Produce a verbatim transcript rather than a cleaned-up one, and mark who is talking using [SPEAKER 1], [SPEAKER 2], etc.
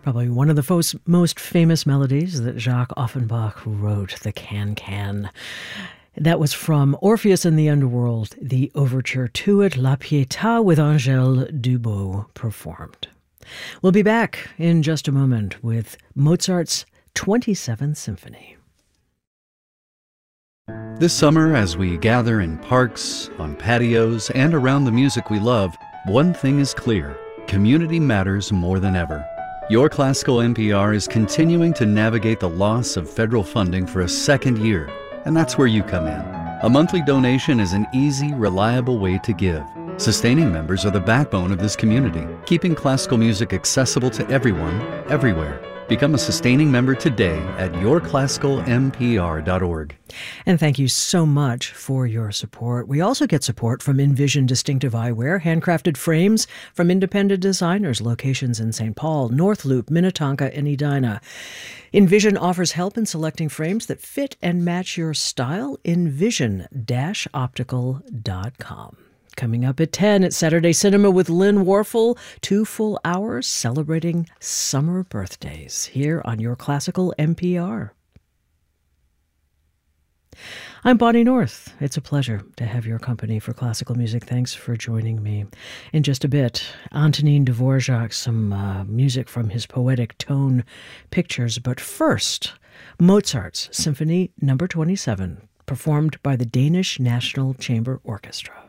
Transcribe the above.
[SPEAKER 1] Probably one of the fo- most famous melodies that Jacques Offenbach wrote, the Can-Can. That was from Orpheus in the Underworld, the overture to it, La Pietà, with Angèle Dubos performed. We'll be back in just a moment with Mozart's twenty-seventh Symphony.
[SPEAKER 2] This summer, as we gather in parks, on patios, and around the music we love, one thing is clear: community matters more than ever. Your Classical N P R is continuing to navigate the loss of federal funding for a second year, and that's where you come in. A monthly donation is an easy, reliable way to give. Sustaining members are the backbone of this community, keeping classical music accessible to everyone, everywhere. Become a sustaining member today at your classical n p r dot org.
[SPEAKER 1] And thank you so much for your support. We also get support from Envision Distinctive Eyewear, handcrafted frames from independent designers, locations in Saint Paul, North Loop, Minnetonka, and Edina. Envision offers help in selecting frames that fit and match your style. envision dash optical dot com. Coming up at ten at Saturday Cinema with Lynn Warfel, two full hours celebrating summer birthdays here on your Classical N P R. I'm Bonnie North. It's a pleasure to have your company for classical music. Thanks for joining me. In just a bit, Antonin Dvorak, some uh, music from his poetic tone pictures. But first, Mozart's Symphony Number twenty-seven, performed by the Danish National Chamber Orchestra.